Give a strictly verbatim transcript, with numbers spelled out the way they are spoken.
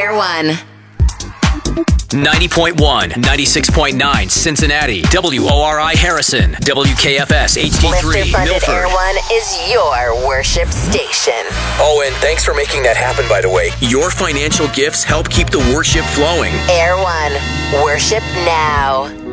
Air One. ninety point one, ninety-six point nine, Cincinnati. W O R I Harrison. W K F S H D three, Lifter-funded Milford. Air One is your worship station. Oh, and thanks for making that happen, by the way. Your financial gifts help keep the worship flowing. Air One. Worship now.